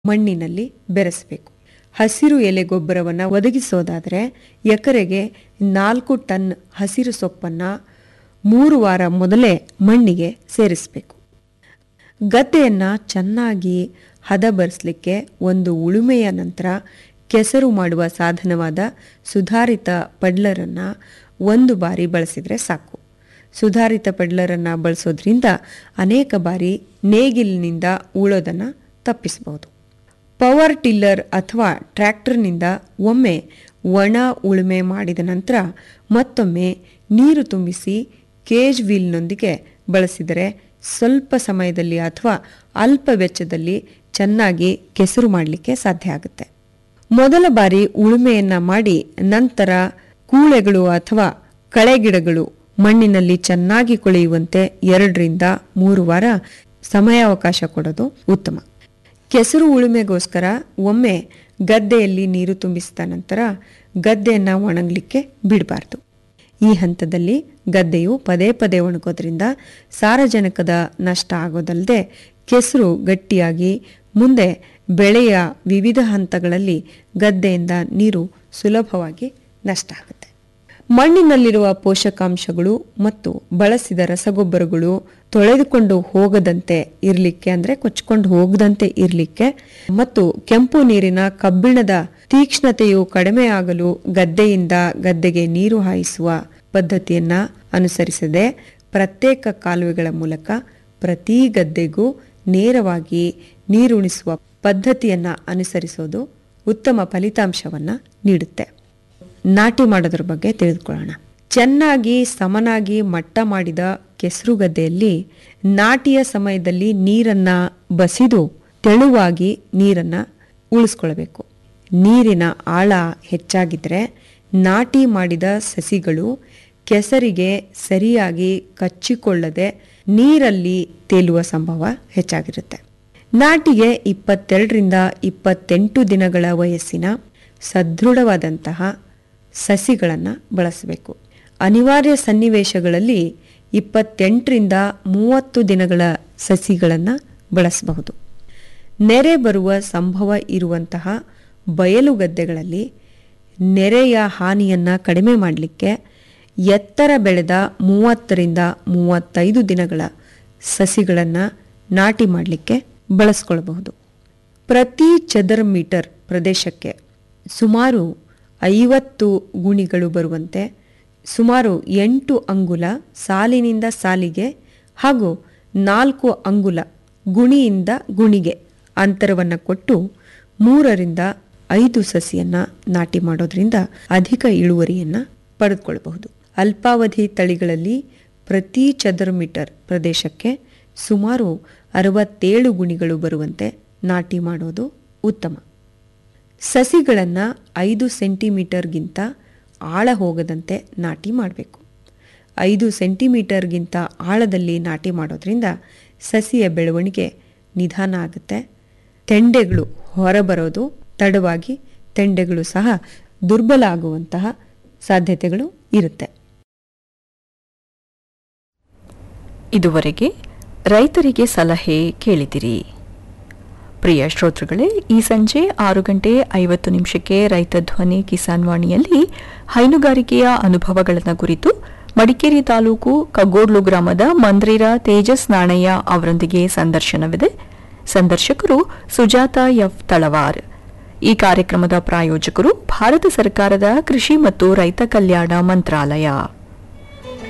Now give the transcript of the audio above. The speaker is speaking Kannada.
ಮಣ್ಣಿನಲ್ಲಿ ಬೆರೆಸಬೇಕು. ಹಸಿರು ಎಲೆ ಗೊಬ್ಬರವನ್ನು ಒದಗಿಸೋದಾದರೆ ಎಕರೆಗೆ 4 ಟನ್ ಹಸಿರು ಸೊಪ್ಪನ್ನು 3 ವಾರ ಮೊದಲೇ ಮಣ್ಣಿಗೆ ಸೇರಿಸಬೇಕು. ಗದ್ದೆಯನ್ನು ಚೆನ್ನಾಗಿ ಹದಬರಿಸಲಿಕ್ಕೆ ಒಂದು ಉಳುಮೆಯ ನಂತರ ಕೆಸರು ಮಾಡುವ ಸಾಧನವಾದ ಸುಧಾರಿತ ಪಡ್ಲರನ್ನು 1 ಬಾರಿ ಬಳಸಿದರೆ ಸಾಕು. ಸುಧಾರಿತ ಪಡ್ಲರನ್ನು ಬಳಸೋದ್ರಿಂದ ಅನೇಕ ಬಾರಿ ನೇಗಿಲಿನಿಂದ ಉಳೋದನ್ನು ತಪ್ಪಿಸಬಹುದು. ಪವರ್ ಟಿಲ್ಲರ್ ಅಥವಾ ಟ್ರ್ಯಾಕ್ಟರ್ನಿಂದ ಒಮ್ಮೆ ಒಣ ಉಳುಮೆ ಮಾಡಿದ ನಂತರ ಮತ್ತೊಮ್ಮೆ ನೀರು ತುಂಬಿಸಿ ಕೇಜ್ ವೀಲ್ನೊಂದಿಗೆ ಬಳಸಿದರೆ ಸ್ವಲ್ಪ ಸಮಯದಲ್ಲಿ ಅಥವಾ ಅಲ್ಪ ವೆಚ್ಚದಲ್ಲಿ ಚೆನ್ನಾಗಿ ಕೆಸರು ಮಾಡಲಿಕ್ಕೆ ಸಾಧ್ಯ ಆಗುತ್ತೆ. ಮೊದಲ ಬಾರಿ ಉಳುಮೆಯನ್ನು ಮಾಡಿ ನಂತರ ಕೂಳೆಗಳು ಅಥವಾ ಕಳೆಗಿಡಗಳು ಮಣ್ಣಿನಲ್ಲಿ ಚೆನ್ನಾಗಿ ಕೊಳೆಯುವಂತೆ 2 ರಿಂದ 3 ವಾರ ಸಮಯಾವಕಾಶ ಕೊಡೋದು ಉತ್ತಮ. ಕೆಸರು ಉಳುಮೆಗೋಸ್ಕರ ಒಮ್ಮೆ ಗದ್ದೆಯಲ್ಲಿ ನೀರು ತುಂಬಿಸಿದ ನಂತರ ಗದ್ದೆಯನ್ನು ಒಣಗಲಿಕ್ಕೆ ಬಿಡಬಾರ್ದು. ಈ ಹಂತದಲ್ಲಿ ಗದ್ದೆಯು ಪದೇ ಪದೇ ಒಣಗೋದ್ರಿಂದ ಸಾರಜನಕದ ನಷ್ಟ ಆಗೋದಲ್ಲದೆ ಕೆಸರು ಗಟ್ಟಿಯಾಗಿ ಮುಂದೆ ಬೆಳೆಯ ವಿವಿಧ ಹಂತಗಳಲ್ಲಿ ಗದ್ದೆಯಿಂದ ನೀರು ಸುಲಭವಾಗಿ ನಷ್ಟ ಆಗುತ್ತೆ. ಮಣ್ಣಿನಲ್ಲಿರುವ ಪೋಷಕಾಂಶಗಳು ಮತ್ತು ಬಳಸಿದ ರಸಗೊಬ್ಬರಗಳು ತೊಳೆದುಕೊಂಡು ಹೋಗದಂತೆ ಇರಲಿಕ್ಕೆ ಅಂದರೆ ಕೊಚ್ಚಿಕೊಂಡು ಹೋಗದಂತೆ ಇರಲಿಕ್ಕೆ ಮತ್ತು ಕೆಂಪು ನೀರಿನ ಕಬ್ಬಿಣದ ತೀಕ್ಷ್ಣತೆಯು ಕಡಿಮೆ ಆಗಲು ಗದ್ದೆಯಿಂದ ಗದ್ದೆಗೆ ನೀರು ಹಾಯಿಸುವ ಪದ್ಧತಿಯನ್ನು ಅನುಸರಿಸದೆ ಪ್ರತ್ಯೇಕ ಕಾಲುವೆಗಳ ಮೂಲಕ ಪ್ರತಿ ಗದ್ದೆಗೂ ನೇರವಾಗಿ ನೀರುಣಿಸುವ ಪದ್ಧತಿಯನ್ನು ಅನುಸರಿಸೋದು ಉತ್ತಮ ಫಲಿತಾಂಶವನ್ನು ನೀಡುತ್ತೆ. ನಾಟಿ ಮಾಡೋದ್ರ ಬಗ್ಗೆ ತಿಳಿದುಕೊಳ್ಳೋಣ. ಚೆನ್ನಾಗಿ ಸಮನಾಗಿ ಮಟ್ಟ ಮಾಡಿದ ಕೆಸರು ಗದ್ದೆಯಲ್ಲಿ ನಾಟಿಯ ಸಮಯದಲ್ಲಿ ನೀರನ್ನು ಬಸಿದು ತೆಳುವಾಗಿ ನೀರನ್ನು ಉಳಿಸ್ಕೊಳ್ಬೇಕು. ನೀರಿನ ಆಳ ಹೆಚ್ಚಾಗಿದ್ದರೆ ನಾಟಿ ಮಾಡಿದ ಸಸಿಗಳು ಕೆಸರಿಗೆ ಸರಿಯಾಗಿ ಕಚ್ಚಿಕೊಳ್ಳದೆ ನೀರಲ್ಲಿ ತೇಲುವ ಸಂಭವ ಹೆಚ್ಚಾಗಿರುತ್ತೆ. ನಾಟಿಗೆ 22 ರಿಂದ 28 ದಿನಗಳ ವಯಸ್ಸಿನ ಸದೃಢವಾದಂತಹ ಸಸಿಗಳನ್ನು ಬಳಸಬೇಕು. ಅನಿವಾರ್ಯ ಸನ್ನಿವೇಶಗಳಲ್ಲಿ 28 ರಿಂದ 30 ದಿನಗಳ ಸಸಿಗಳನ್ನು ಬಳಸಬಹುದು. ನೆರೆ ಬರುವ ಸಂಭವ ಇರುವಂತಹ ಬಯಲು ಗದ್ದೆಗಳಲ್ಲಿ ನೆರೆಯ ಹಾನಿಯನ್ನು ಕಡಿಮೆ ಮಾಡಲಿಕ್ಕೆ ಎತ್ತರ ಬೆಳೆದ 30 ರಿಂದ 35 ದಿನಗಳ ಸಸಿಗಳನ್ನು ನಾಟಿ ಮಾಡಲಿಕ್ಕೆ ಬಳಸ್ಕೊಳ್ಬಹುದು. ಪ್ರತಿ ಚದರ ಮೀಟರ್ ಪ್ರದೇಶಕ್ಕೆ ಸುಮಾರು 50 ಗುಣಿಗಳು ಬರುವಂತೆ ಸುಮಾರು 8 ಅಂಗುಲ ಸಾಲಿನಿಂದ ಸಾಲಿಗೆ ಹಾಗೂ 4 ಅಂಗುಲ ಗುಣಿಯಿಂದ ಗುಣಿಗೆ ಅಂತರವನ್ನು ಕೊಟ್ಟು 3 ರಿಂದ 5 ಸಸಿಯನ್ನು ನಾಟಿ ಮಾಡೋದ್ರಿಂದ ಅಧಿಕ ಇಳುವರಿಯನ್ನು ಪಡೆದುಕೊಳ್ಳಬಹುದು. ಅಲ್ಪಾವಧಿ ತಳಿಗಳಲ್ಲಿ ಪ್ರತಿ ಚದರ ಮೀಟರ್ ಪ್ರದೇಶಕ್ಕೆ ಸುಮಾರು 67 ಗುಣಿಗಳು ಬರುವಂತೆ ನಾಟಿ ಮಾಡೋದು ಉತ್ತಮ. ಸಸಿಗಳನ್ನು 5 ಸೆಂಟಿಮೀಟರ್ಗಿಂತ ಆಳ ಹೋಗದಂತೆ ನಾಟಿ ಮಾಡಬೇಕು. 5 ಸೆಂಟಿಮೀಟರ್ಗಿಂತ ಆಳದಲ್ಲಿ ನಾಟಿ ಮಾಡೋದ್ರಿಂದ ಸಸಿಯ ಬೆಳವಣಿಗೆ ನಿಧಾನ ಆಗುತ್ತೆ. ತೆಂಡೆಗಳು ಹೊರಬರೋದು ತಡವಾಗಿ ತೆಂಡೆಗಳು ಸಹ ದುರ್ಬಲ ಆಗುವಂತಹ ಸಾಧ್ಯತೆಗಳು ಇರುತ್ತೆ. ಇದುವರೆಗೆ ರೈತರಿಗೆ ಸಲಹೆ ಕೇಳಿದಿರಿ. ಪ್ರಿಯ ಶ್ರೋತೃಗಳೇ, ಈ ಸಂಜೆ 6:50 ರೈತ ಧ್ವನಿ ಕಿಸಾನ್ ವಾಣಿಯಲ್ಲಿ ಹೈನುಗಾರಿಕೆಯ ಅನುಭವಗಳನ್ನು ಕುರಿತು ಮಡಿಕೇರಿ ತಾಲೂಕು ಕಗ್ಗೋಡ್ಲು ಗ್ರಾಮದ ಮಂದ್ರಿರ ತೇಜಸ್ ನಾಣಯ್ಯ ಅವರೊಂದಿಗೆ ಸಂದರ್ಶನವಿದೆ. ಸಂದರ್ಶಕರು ಸುಜಾತ ಎಫ್ ತಳವಾರ್. ಈ ಕಾರ್ಯಕ್ರಮದ ಪ್ರಾಯೋಜಕರು ಭಾರತ ಸರ್ಕಾರದ ಕೃಷಿ ಮತ್ತು ರೈತ ಕಲ್ಯಾಣ ಮಂತ್ರಾಲಯ.